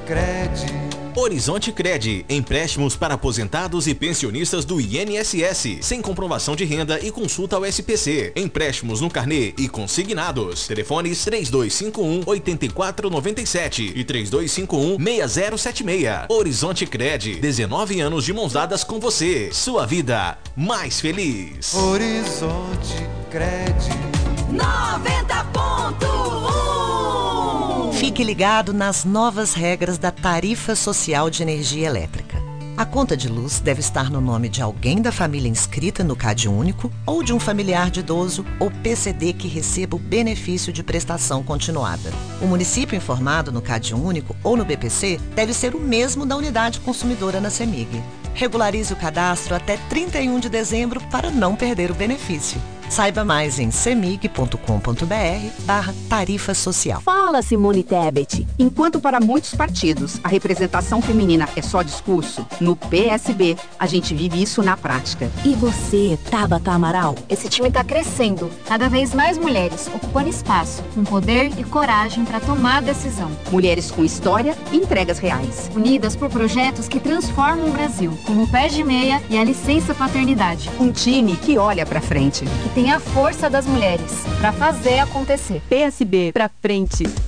Horizonte Cred, empréstimos para aposentados e pensionistas do INSS, sem comprovação de renda e consulta ao SPC. Empréstimos no carnê e consignados. Telefones 3251-8497 e 3251-6076. Horizonte Cred, 19 anos de mãos dadas com você. Sua vida mais feliz. Horizonte Cred 90.1. Fique ligado nas novas regras da Tarifa Social de Energia Elétrica. A conta de luz deve estar no nome de alguém da família inscrita no CadÚnico ou de um familiar de idoso ou PCD que receba o benefício de prestação continuada. O município informado no CadÚnico ou no BPC deve ser o mesmo da unidade consumidora na CEMIG. Regularize o cadastro até 31 de dezembro para não perder o benefício. Saiba mais em cemig.com.br/tarifa social. Fala, Simone Tebet. Enquanto para muitos partidos a representação feminina é só discurso, no PSB a gente vive isso na prática. E você, Tabata Amaral? Esse time está crescendo. Cada vez mais mulheres ocupando espaço, com poder e coragem para tomar decisão. Mulheres com história e entregas reais. Unidas por projetos que transformam o Brasil, como o Pé de Meia e a licença paternidade. Um time que olha para frente. Que tem a força das mulheres para fazer acontecer. PSB pra frente.